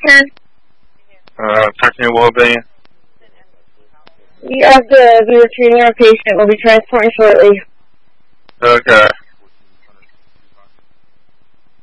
Ken? Talking to Will Billion. We have to be retrieving our patient. We'll be transporting shortly. Okay.